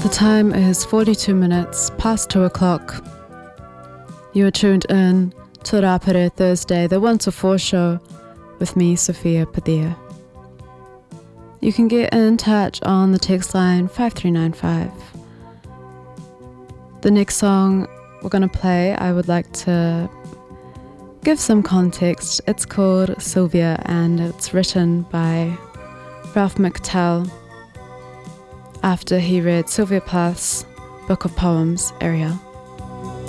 The time is 42 minutes past 2 o'clock. You are tuned in to Rapare Thursday, the 1 to 4 show with me, Sophia Padilla. You can get in touch on the text line 5395. The next song we're going to play, I would like to give some context. It's called Sylvia and it's written by Ralph McTell after he read Sylvia Plath's book of poems, Ariel.